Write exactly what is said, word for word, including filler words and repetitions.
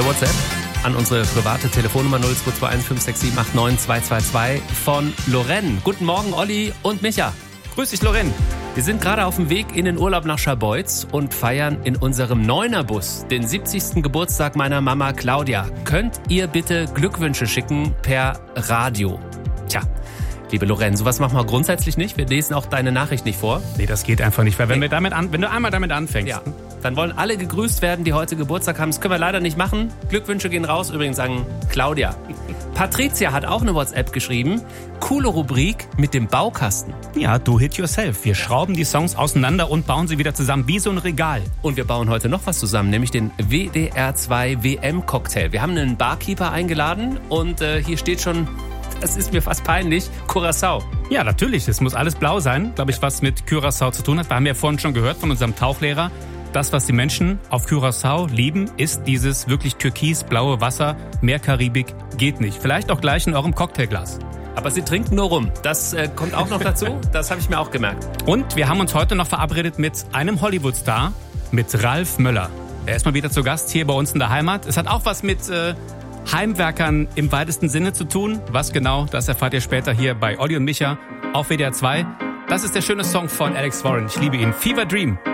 eine WhatsApp an unsere private Telefonnummer null zwei zwei eins fünf sechs sieben acht neun zwei zwei zwei von Lorraine. Guten Morgen, Olli und Micha. Grüß dich, Lorraine. Wir sind gerade auf dem Weg in den Urlaub nach Scharbeutz und feiern in unserem Neunerbus den siebzigsten Geburtstag meiner Mama Claudia. Könnt ihr bitte Glückwünsche schicken per Radio? Tja, liebe Lorraine, sowas machen wir grundsätzlich nicht. Wir lesen auch deine Nachricht nicht vor. Nee, das geht einfach nicht, weil wenn, wir damit an, wenn du einmal damit anfängst... Ja. Dann wollen alle gegrüßt werden, die heute Geburtstag haben. Das können wir leider nicht machen. Glückwünsche gehen raus, übrigens an Claudia. Patricia hat auch eine WhatsApp geschrieben. Coole Rubrik mit dem Baukasten. Ja, do it yourself. Wir schrauben die Songs auseinander und bauen sie wieder zusammen wie so ein Regal. Und wir bauen heute noch was zusammen, nämlich den W D R zwei W M-Cocktail. Wir haben einen Barkeeper eingeladen und äh, hier steht schon, das ist mir fast peinlich, Curaçao. Ja, natürlich. Es muss alles blau sein. Glaube ich, was mit Curaçao zu tun hat. Wir haben ja vorhin schon gehört von unserem Tauchlehrer. Das, was die Menschen auf Curaçao lieben, ist dieses wirklich türkisblaue Wasser. Mehr Karibik geht nicht. Vielleicht auch gleich in eurem Cocktailglas. Aber sie trinken nur rum. Das äh, kommt auch noch dazu. Das habe ich mir auch gemerkt. Und wir haben uns heute noch verabredet mit einem Hollywood-Star, mit Ralf Möller. Er ist mal wieder zu Gast hier bei uns in der Heimat. Es hat auch was mit äh, Heimwerkern im weitesten Sinne zu tun. Was genau, das erfahrt ihr später hier bei Olli und Micha auf W D R zwei. Das ist der schöne Song von Alex Warren. Ich liebe ihn. Fever Dream.